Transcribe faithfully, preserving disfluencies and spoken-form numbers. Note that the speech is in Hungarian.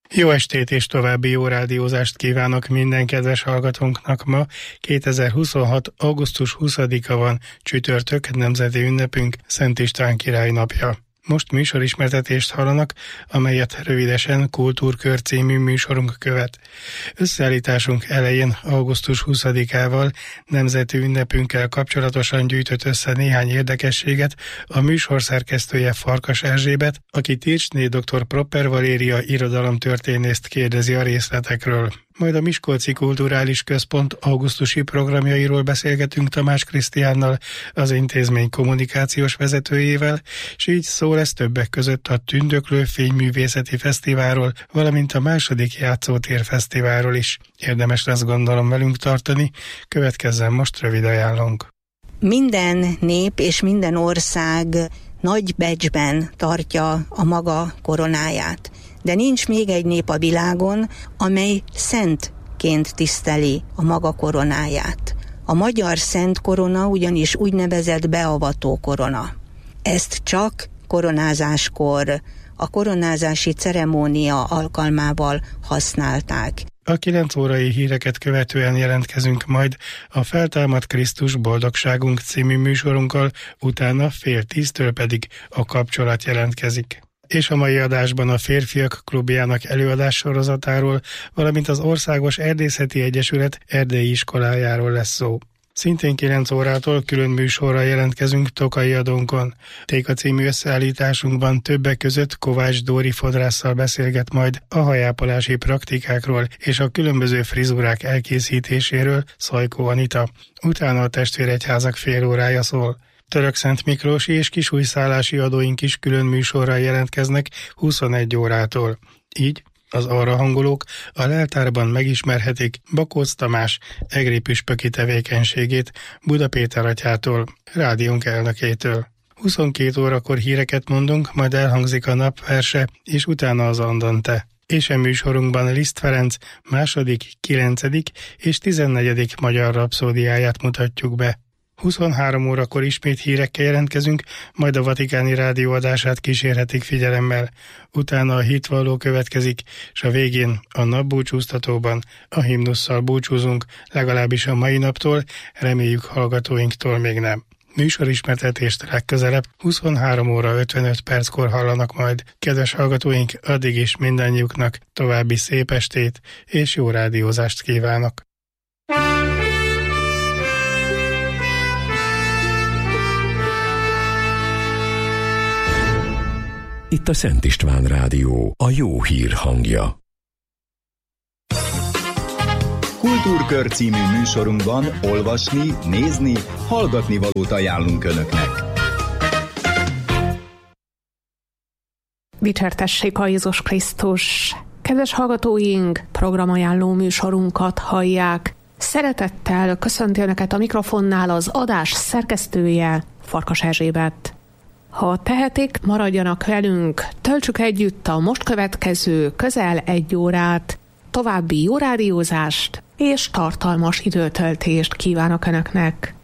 Jó estét és további jó rádiózást kívánok minden kedves hallgatónknak. Ma kétezer-huszonhat. augusztus huszadika van, csütörtök, nemzeti ünnepünk, Szent István király napja. Most műsorismertetést hallanak, amelyet rövidesen Kultúrkör című műsorunk követ. Összeállításunk elején augusztus huszadikával, nemzeti ünnepünkkel kapcsolatosan gyűjtött össze néhány érdekességet a műsor szerkesztője Farkas Erzsébet, aki Tircsné dr. Proper Valéria irodalomtörténészt kérdezi a részletekről. Majd a Miskolci Kulturális Központ augusztusi programjairól beszélgetünk Tamás Krisztiánnal, az intézmény kommunikációs vezetőjével, és így szó lesz többek között a Tündöklő Fényművészeti Fesztiválról, valamint a második Játszótér Fesztiválról is. Érdemes lesz gondolom velünk tartani, következzen most rövid ajánlónk. Minden nép és minden ország nagy becsben tartja a maga koronáját. De nincs még egy nép a világon, amely szentként tiszteli a maga koronáját. A magyar szent korona ugyanis úgynevezett beavató korona. Ezt csak koronázáskor, a koronázási ceremónia alkalmával használták. A kilenc órai híreket követően jelentkezünk majd a Feltámadt Krisztus Boldogságunk című műsorunkkal, utána fél tíztől pedig a Kapcsolat jelentkezik. És a mai adásban a Férfiak Klubjának előadás sorozatáról, valamint az Országos Erdészeti Egyesület erdélyi iskolájáról lesz szó. Szintén kilenc órától külön műsorra jelentkezünk Tokai Adónkon. Téka című összeállításunkban többek között Kovács Dóri fodrásszal beszélget majd a hajápolási praktikákról és a különböző frizurák elkészítéséről Szajkó Anita. Utána a Testvéregyházak fél órája szól. Törökszent Miklósi és kisújszállási adóink is külön műsorral jelentkeznek huszonegy órától. Így az arra hangolók a leltárban megismerhetik Bakóc Tamás egri püspöki tevékenységét Buda Péter atyától, rádiónk elnökétől. huszonkét órakor híreket mondunk, majd elhangzik a napverse, és utána az andante. És a műsorunkban Liszt Ferenc második, kilencedik és tizennegyedik magyar rapszódiáját mutatjuk be. huszonhárom órakor ismét hírekkel jelentkezünk, majd a Vatikáni Rádió adását kísérhetik figyelemmel. Utána a hitvalló következik, és a végén a napbúcsúztatóban a himnusszal búcsúzunk, legalábbis a mai naptól, reméljük hallgatóinktól még nem. Műsorismertetést legközelebb huszonhárom óra ötvenöt perckor hallanak majd. Kedves hallgatóink, addig is mindannyiuknak további szép estét és jó rádiózást kívánok! Itt a Szent István Rádió, a jó hír hangja. Kultúrkör című műsorunkban olvasni, nézni, hallgatni valót ajánlunk Önöknek. Dicsértessék a Jézus Krisztus! Kedves hallgatóink, programajánló műsorunkat hallják. Szeretettel köszönti Önöket a mikrofonnál az adás szerkesztője, Farkas Erzsébet. Ha tehetik, maradjanak velünk, töltsük együtt a most következő közel egy órát, további jó rádiózást és tartalmas időtöltést kívánok Önöknek.